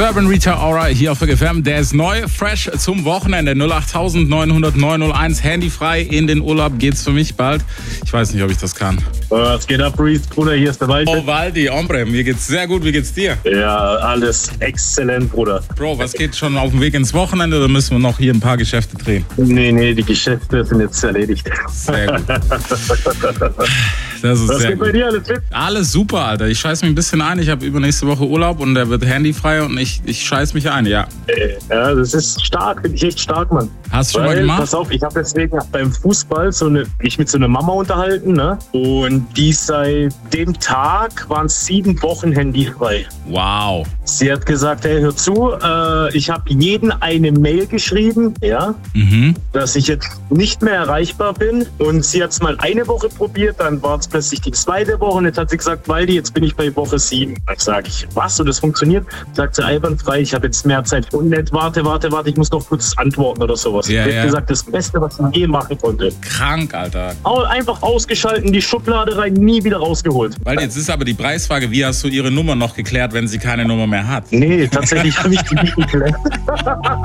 Urban Rita Ora hier auf FM. Der ist neu, fresh zum Wochenende. 08000 900 901, handyfrei. In den Urlaub geht's für mich bald. Ich weiß nicht, ob ich das kann. Was geht ab, Reese? Bruder, hier ist der Waldi. Oh, Waldi, Hombre, mir geht's sehr gut. Wie geht's dir? Ja, alles exzellent, Bruder. Bro, was geht schon auf dem Weg ins Wochenende oder müssen wir noch hier ein paar Geschäfte drehen? Nee, die Geschäfte sind jetzt erledigt. Sehr gut. Das ist Was sehr geht bei gut. dir? Alles fit? Alles super, Alter. Ich scheiß mich ein bisschen ein. Ich habe übernächste Woche Urlaub und der wird handyfrei und ich scheiß mich ein, ja. Ja, das ist stark. Finde ich echt stark, Mann. Hast du schon mal gemacht? Pass auf, ich habe deswegen beim Fußball mich mit so einer Mama unterhalten, ne? Und die seit dem Tag waren 7 Wochen handyfrei. Wow. Sie hat gesagt, hey, hör zu, ich habe jeden eine Mail geschrieben, ja, dass ich jetzt nicht mehr erreichbar bin. Und sie hat es mal eine Woche probiert, dann war es plötzlich die zweite Woche und jetzt hat sie gesagt, Waldi, jetzt bin ich bei Woche 7. Dann sage ich, was? Und das funktioniert? Sagt sie, einwandfrei, ich habe jetzt mehr Zeit. Und nicht, warte, ich muss noch kurz antworten oder sowas. Ja, Ich habe ja. gesagt, das Beste, was ich je machen konnte. Krank, Alter. Einfach ausgeschalten, die Schublade rein, nie wieder rausgeholt. Weil jetzt ist aber die Preisfrage, wie hast du ihre Nummer noch geklärt, wenn sie keine Nummer mehr hat? Nee, tatsächlich habe ich die nicht geklärt.